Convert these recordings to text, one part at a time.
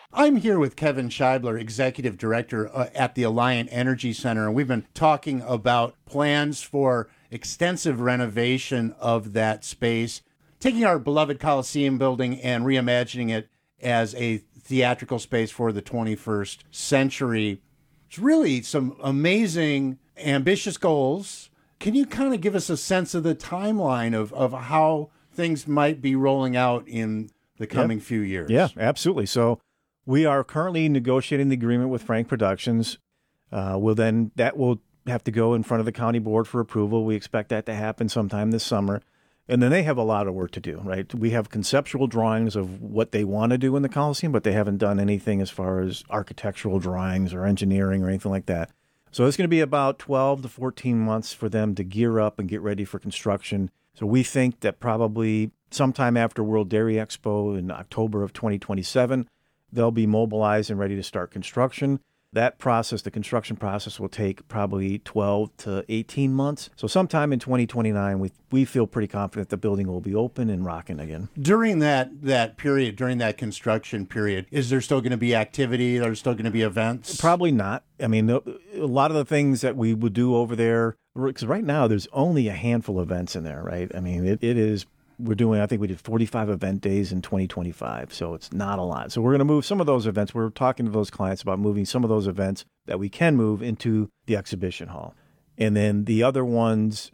I'm here with Kevin Scheibler, Executive Director at the Alliant Energy Center, and we've been talking about plans for extensive renovation of that space, taking our beloved Coliseum building and reimagining it as a theatrical space for the 21st century. It's really some amazing, ambitious goals. Can you kind of give us a sense of the timeline of how things might be rolling out in the coming few years? Yeah, absolutely. So we are currently negotiating the agreement with Frank Productions. That will have to go in front of the county board for approval. We expect that to happen sometime this summer. And then they have a lot of work to do, right? We have conceptual drawings of what they want to do in the Coliseum, but they haven't done anything as far as architectural drawings or engineering or anything like that. So it's going to be about 12 to 14 months for them to gear up and get ready for construction. So we think that probably sometime after World Dairy Expo in October of 2027, they'll be mobilized and ready to start construction. That process, the construction process, will take probably 12 to 18 months. So sometime in 2029, we feel pretty confident the building will be open and rocking again. During that period, during that construction period, is there still going to be activity? Are there still going to be events? Probably not. I mean, a lot of the things that we would do over there, because right now there's only a handful of events in there, right? I mean, it is... I think we did 45 event days in 2025, so it's not a lot. So we're going to move some of those events. We're talking to those clients about moving some of those events that we can move into the exhibition hall. And then the other ones,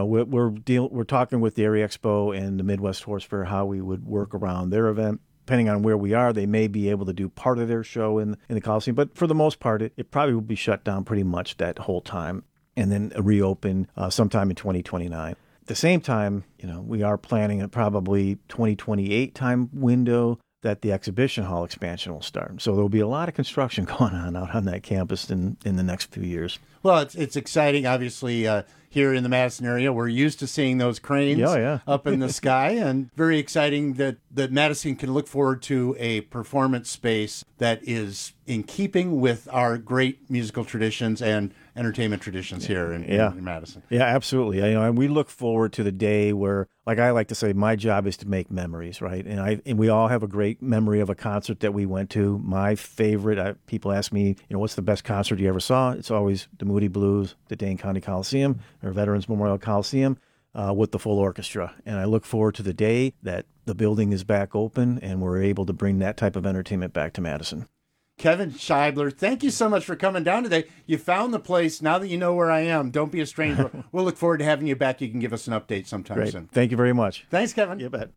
we're talking with the Dairy Expo and the Midwest Horse Fair how we would work around their event. Depending on where we are, they may be able to do part of their show in the Coliseum, but for the most part, it probably will be shut down pretty much that whole time and then reopen sometime in 2029. At the same time, we are planning a probably 2028 time window that the exhibition hall expansion will start. So there'll be a lot of construction going on out on that campus in the next few years. Well, it's exciting, obviously, here in the Madison area. We're used to seeing those cranes up in the sky, and very exciting that Madison can look forward to a performance space that is in keeping with our great musical traditions and entertainment traditions here in Madison. Yeah, absolutely. And we look forward to the day where, like I like to say, my job is to make memories, right? And we all have a great memory of a concert that we went to. My favorite, people ask me, what's the best concert you ever saw? It's always the Moody Blues, the Dane County Coliseum, or Veterans Memorial Coliseum with the full orchestra. And I look forward to the day that the building is back open and we're able to bring that type of entertainment back to Madison. Kevin Scheibler, thank you so much for coming down today. You found the place. Now that you know where I am, don't be a stranger. We'll look forward to having you back. You can give us an update sometime soon. Thank you very much. Thanks, Kevin. You bet.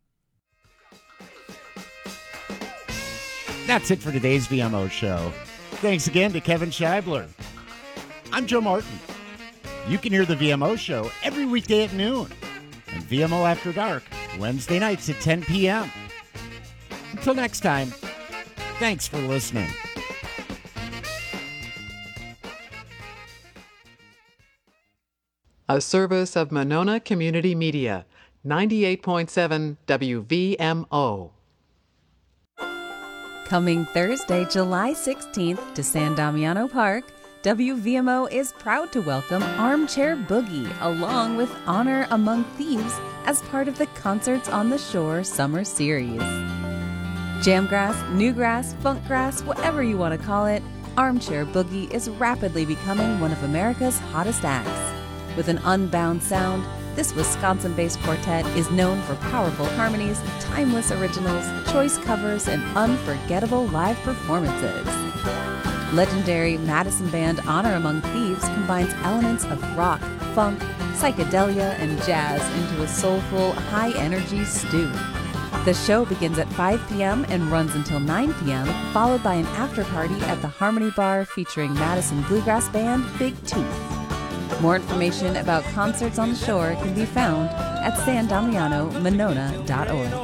That's it for today's VMO show. Thanks again to Kevin Scheibler. I'm Joe Martin. You can hear the VMO show every weekday at noon and VMO After Dark Wednesday nights at 10 p.m. Until next time, thanks for listening. A service of Monona Community Media, 98.7 WVMO. Coming Thursday, July 16th to San Damiano Park, WVMO is proud to welcome Armchair Boogie along with Honor Among Thieves as part of the Concerts on the Shore Summer Series. Jamgrass, newgrass, funkgrass, whatever you want to call it, Armchair Boogie is rapidly becoming one of America's hottest acts. With an unbound sound, this Wisconsin-based quartet is known for powerful harmonies, timeless originals, choice covers, and unforgettable live performances. Legendary Madison band Honor Among Thieves combines elements of rock, funk, psychedelia, and jazz into a soulful, high-energy stew. The show begins at 5 p.m. and runs until 9 p.m., followed by an after-party at the Harmony Bar featuring Madison bluegrass band Big Tooth. More information about Concerts on the Shore can be found at sandamianomonona.org.